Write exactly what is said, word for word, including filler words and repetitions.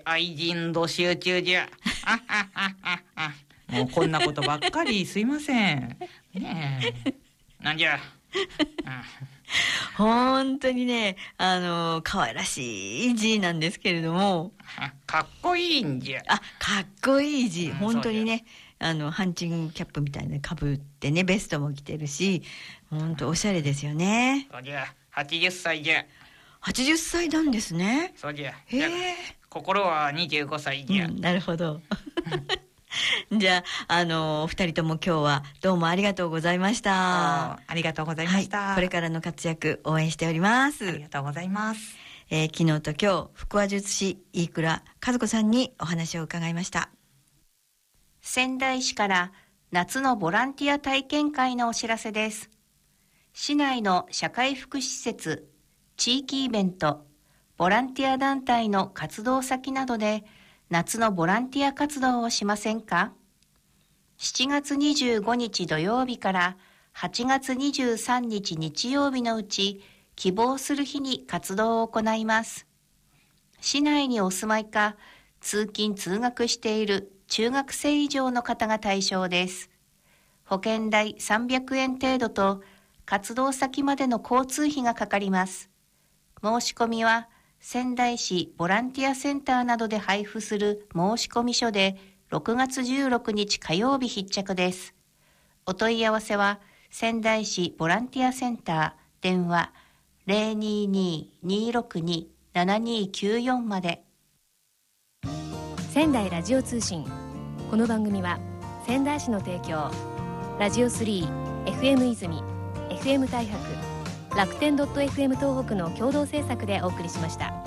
愛人度集中じゃ。あああああもうこんなことばっかりすいません。ねえ。なんじゃ。あ本当にね、あの、可愛らしい字なんですけれども。 あかっこいいんじゃ。 あ、かっこいい字。 うん本当にね、あの、ハンチングキャップみたいなかぶってね、ベストも着てるし、本当おしゃれですよね。 そうじゃ。はちじゅっさいじゃ。 はちじゅっさいなんですね。 そうじゃ。 へじゃえ。 心はにじゅうごさいじゃ。 うん、なるほど。じゃあ、あの、お二人とも今日はどうもありがとうございました。 あありがとうございました、 はい、これからの活躍応援しております。 ありがとうございます。 えー、昨日と今日、腹話術師飯倉和子さんにお話を伺いました。 仙台市から夏のボランティア体験会のお知らせです。市内の社会福祉施設、地域イベント、ボランティア団体の活動先などで夏のボランティア活動をしませんか？しちがつにじゅうごにち土曜日からはちがつにじゅうさんにち日曜日のうち希望する日に活動を行います。市内にお住まいか通勤通学している中学生以上の方が対象です。保険代さんびゃくえん程度と活動先までの交通費がかかります。申し込みは仙台市ボランティアセンターなどで配布する申込書でろくがつじゅうろくにち火曜日必着です。お問い合わせは仙台市ボランティアセンター電話 ゼロにーにーにーろくにーななにーきゅうよん まで。 仙台ラジオ通信。この番組は仙台市の提供、ラジオスリー、エフエム 泉、エフエム 大白、楽天 .フム 東北の共同制作でお送りしました。